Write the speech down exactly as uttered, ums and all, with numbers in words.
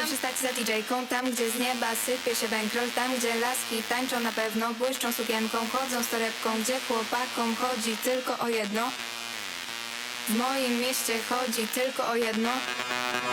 zawsze stać za didżejką. Tam, gdzie z nieba sypie się bankroll. Tam, gdzie laski tańczą na pewno, błyszczą sukienką, chodzą z torebką. Gdzie chłopakom chodzi tylko o jedno. W moim mieście chodzi tylko o jedno.